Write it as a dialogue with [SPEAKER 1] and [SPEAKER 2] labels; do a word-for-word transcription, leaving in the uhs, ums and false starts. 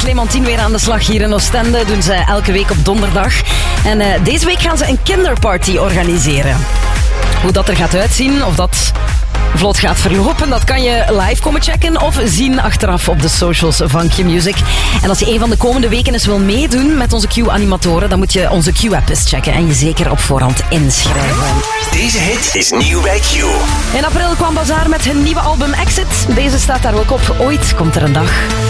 [SPEAKER 1] Clementine weer aan de slag hier in Oostende. Doen ze elke week op donderdag. En uh, deze week gaan ze een kinderparty organiseren. Hoe dat er gaat uitzien, of dat vlot gaat verlopen, dat kan je live komen checken of zien achteraf op de socials van Q-Music. En als je een van de komende weken eens wil meedoen met onze Q-animatoren, dan moet je onze Q-app eens checken en je zeker op voorhand inschrijven.
[SPEAKER 2] Deze hit is nieuw bij Q.
[SPEAKER 1] In april kwam Bazaar met hun nieuwe album Exit. Deze staat daar ook op. Ooit komt er een dag.